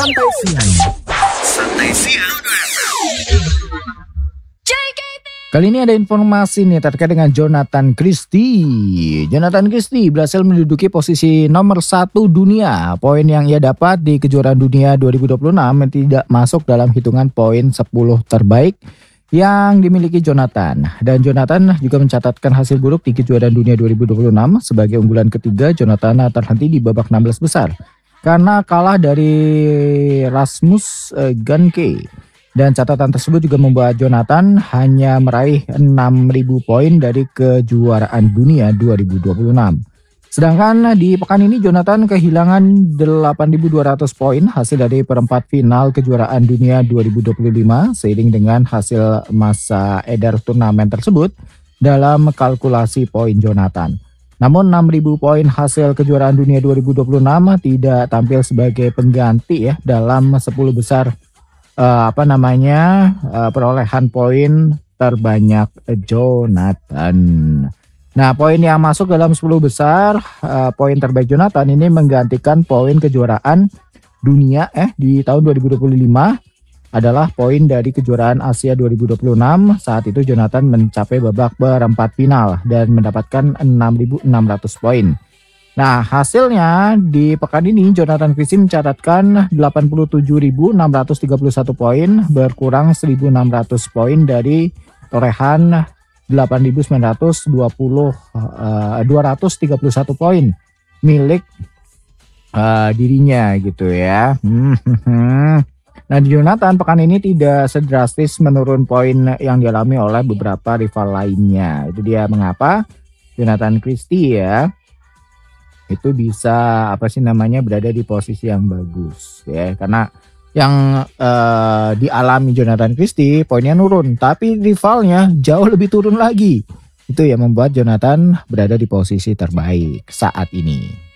Santai Siang. Santai Siang. Kali ini ada informasi nih terkait dengan Jonathan Christie. Jonathan Christie berhasil menduduki posisi nomor 1 dunia. Poin yang ia dapat di kejuaraan dunia 2026 tidak masuk dalam hitungan poin 10 terbaik yang dimiliki Jonathan. Dan Jonathan juga mencatatkan hasil buruk di kejuaraan dunia 2026. Sebagai unggulan ketiga, Jonathan terhenti di babak 16 besar karena kalah dari Rasmus Ganke. Dan catatan tersebut juga membuat Jonathan hanya meraih 6.000 poin dari kejuaraan dunia 2026. Sedangkan di pekan ini Jonathan kehilangan 8.200 poin hasil dari perempat final kejuaraan dunia 2025 seiring dengan hasil masa edar turnamen tersebut dalam kalkulasi poin Jonathan. Namun 6.000 poin hasil kejuaraan dunia 2026 tidak tampil sebagai pengganti ya dalam 10 besar perolehan poin terbanyak Jonathan. Nah, poin yang masuk dalam 10 besar poin terbaik Jonathan ini menggantikan poin kejuaraan dunia di tahun 2025 adalah poin dari kejuaraan Asia 2026. Saat itu Jonathan mencapai babak perempat final dan mendapatkan 6.600 poin. Nah, hasilnya di pekan ini Jonathan Christie mencatatkan 87.631 poin, berkurang 1.600 poin dari torehan 231 poin milik dirinya gitu ya. Nah, di Jonathan pekan ini tidak sedrastis menurun poin yang dialami oleh beberapa rival lainnya. Itu dia mengapa Jonathan Christie ya itu bisa berada di posisi yang bagus ya, karena yang dialami Jonathan Christie poinnya nurun tapi rivalnya jauh lebih turun lagi. Itu yang membuat Jonathan berada di posisi terbaik saat ini.